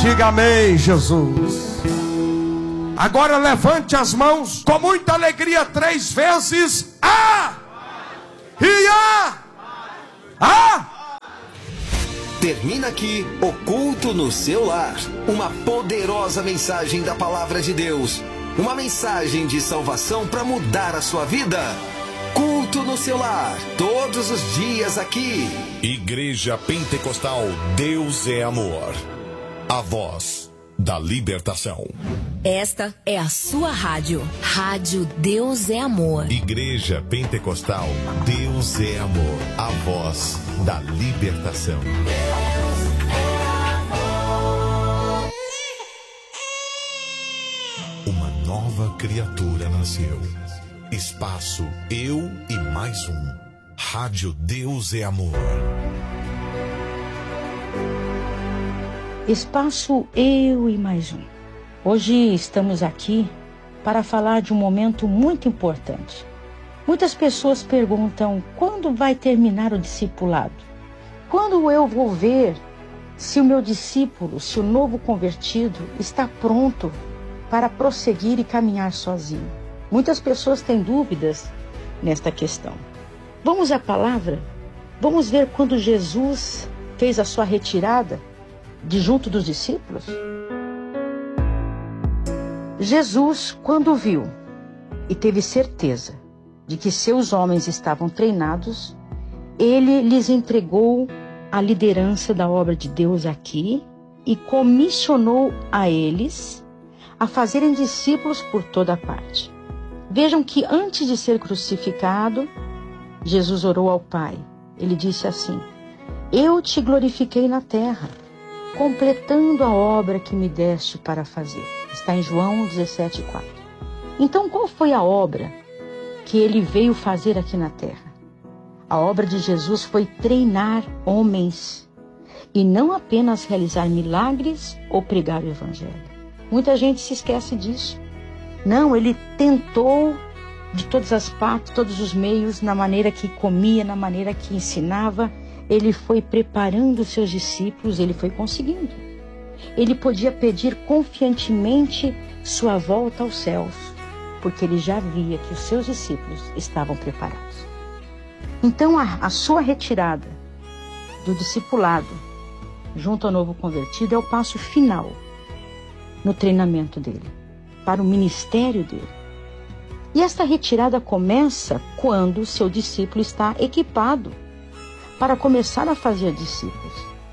Diga amém, Jesus. Agora levante as mãos com muita alegria 3 vezes. Termina aqui o Culto no Seu Lar. Uma poderosa mensagem da Palavra de Deus. Uma mensagem de salvação para mudar a sua vida. Culto no Seu Lar, todos os dias aqui. Igreja Pentecostal Deus é Amor. A voz da libertação. Esta é a sua rádio. Rádio Deus é Amor. Igreja Pentecostal Deus é Amor. A voz da libertação. Uma nova criatura nasceu. Espaço Eu e Mais Um. Rádio Deus é Amor. Espaço Eu e Mais Um. Hoje estamos aqui para falar de um momento muito importante. Muitas pessoas perguntam: quando vai terminar o discipulado? Quando eu vou ver se o meu discípulo, se o novo convertido está pronto para prosseguir e caminhar sozinho? Muitas pessoas têm dúvidas nesta questão. Vamos à palavra? Vamos ver quando Jesus fez a sua retirada de junto dos discípulos? Jesus, quando viu e teve certeza de que seus homens estavam treinados, ele lhes entregou a liderança da obra de Deus aqui e comissionou a eles a fazerem discípulos por toda parte. Vejam que antes de ser crucificado, Jesus orou ao Pai. Ele disse assim: eu te glorifiquei na terra, completando a obra que me deste para fazer. Está em João 17,4. Então, qual foi a obra que ele veio fazer aqui na terra? A obra de Jesus foi treinar homens e não apenas realizar milagres ou pregar o evangelho. Muita gente se esquece disso. Não, ele tentou de todas as partes, todos os meios, na maneira que comia, na maneira que ensinava. Ele foi preparando os seus discípulos, ele foi conseguindo. Ele podia pedir confiantemente sua volta aos céus, porque ele já via que os seus discípulos estavam preparados. Então a sua retirada do discipulado junto ao novo convertido é o passo final no treinamento dele, para o ministério dele. E esta retirada começa quando o seu discípulo está equipado para começar a fazer discípulos.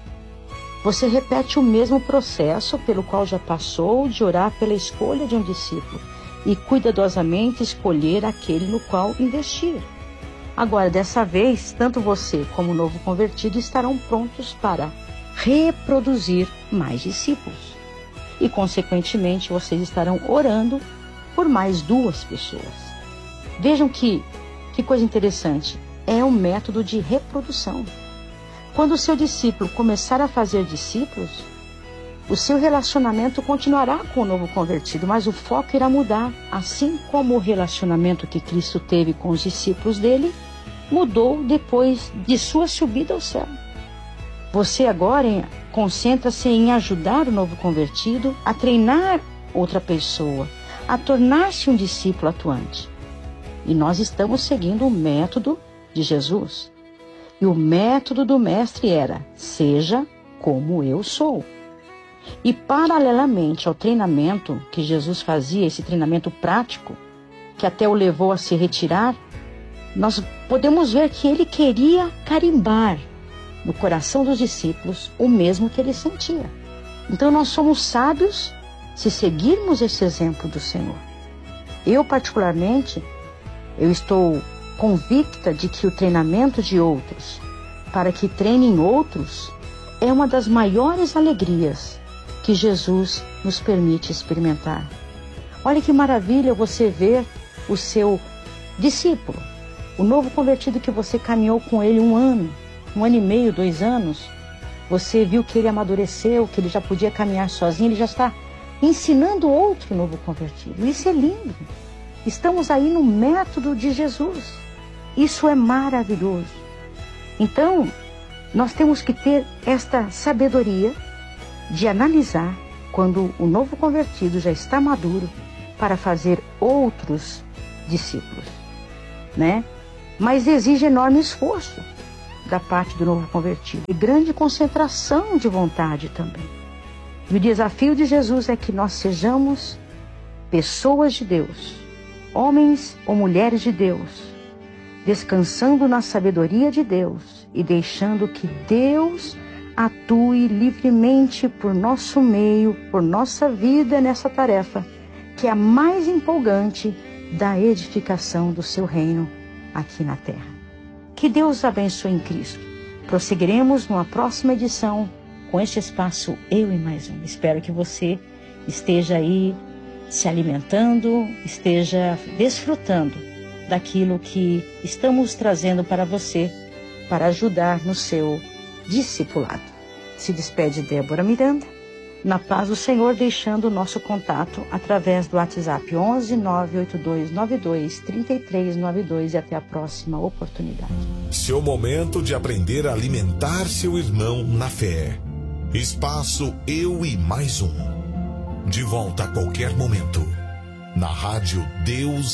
Você repete o mesmo processo pelo qual já passou de orar pela escolha de um discípulo e cuidadosamente escolher aquele no qual investir. Agora, dessa vez, tanto você como o novo convertido estarão prontos para reproduzir mais discípulos. E, consequentemente, vocês estarão orando por mais 2 pessoas. Vejam que coisa interessante. É um método de reprodução. Quando o seu discípulo começar a fazer discípulos, o seu relacionamento continuará com o novo convertido, mas o foco irá mudar. Assim como o relacionamento que Cristo teve com os discípulos dele mudou depois de sua subida ao céu. Você agora concentra-se em ajudar o novo convertido a treinar outra pessoa, a tornar-se um discípulo atuante. E nós estamos seguindo o método de Jesus. E o método do mestre era: seja como eu sou. E paralelamente ao treinamento que Jesus fazia, esse treinamento prático, que até o levou a se retirar, nós podemos ver que ele queria carimbar no coração dos discípulos o mesmo que ele sentia. Então nós somos sábios se seguirmos esse exemplo do Senhor. Eu particularmente, eu estou convicta de que o treinamento de outros para que treinem outros é uma das maiores alegrias que Jesus nos permite experimentar. Olha que maravilha você ver o seu discípulo, o novo convertido que você caminhou com ele 1 ano e meio, 2 anos. Você viu que ele amadureceu, que ele já podia caminhar sozinho, ele já está ensinando outro novo convertido. Isso é lindo. Estamos aí no método de Jesus. Isso é maravilhoso. Então, nós temos que ter esta sabedoria de analisar quando o novo convertido já está maduro para fazer outros discípulos, né? Mas exige enorme esforço da parte do novo convertido e grande concentração de vontade também. E o desafio de Jesus é que nós sejamos pessoas de Deus, homens ou mulheres de Deus, descansando na sabedoria de Deus e deixando que Deus atue livremente por nosso meio, por nossa vida nessa tarefa, que é a mais empolgante da edificação do seu reino aqui na terra. Que Deus abençoe em Cristo. Prosseguiremos numa próxima edição com este espaço Eu e Mais Um. Espero que você esteja aí se alimentando, esteja desfrutando daquilo que estamos trazendo para você, para ajudar no seu discipulado. Se despede Débora Miranda, na paz do Senhor, deixando o nosso contato através do WhatsApp 11 98292 3392 e até a próxima oportunidade. Seu momento de aprender a alimentar seu irmão na fé. Espaço Eu e Mais Um. De volta a qualquer momento. Na Rádio Deus